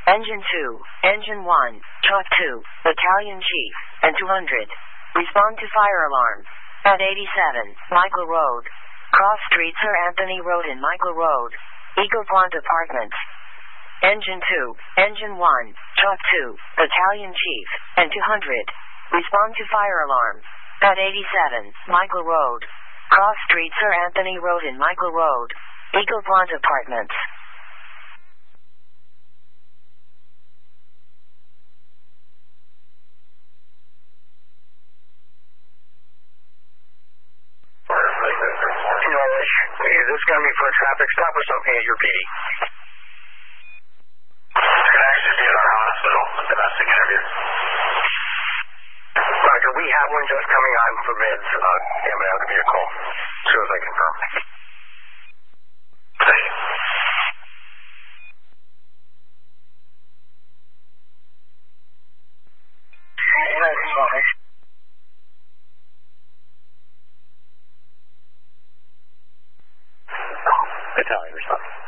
Engine 2, Engine 1, Chalk 2, Battalion Chief, and 200. Respond to fire alarm. At 87, Michael Road. Cross Street, Sir Anthony Road and Michael Road. Eagle Point Apartments. Engine 2, Engine 1, Chalk 2, Battalion Chief, and 200. Respond to fire alarm. At 87, Michael Road. Cross Street, Sir Anthony Road and Michael Road. Eagle Point Apartments. Is this going to be for a traffic stop or something at your PD? It could actually be at our hospital, a domestic interview. Roger, we have one just coming on for meds. I'm going to give you a call as soon as I confirm. Thank you. Battalion response.